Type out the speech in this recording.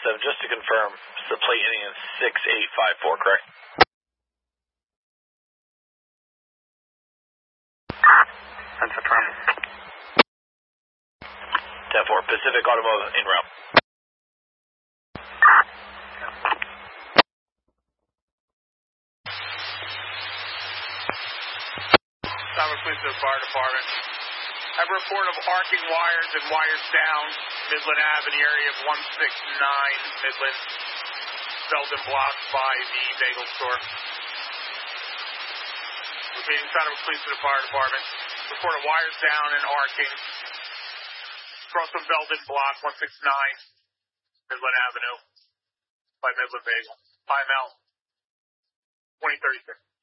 7, just to confirm, it's the plate ending in 6854, correct? That's affirmed. 10-4, Pacific Automotive en route. Thomas Police to the Fire Department. I have a report of arcing wires and wires down Midland Ave in the area of 169 Midland. Belden block by the bagel store. Repeating, Thomas Police to the Fire Department. Report of wires down and arcing. Across from Belden block 169 Midland Avenue by Midland Bagel. IML 2036.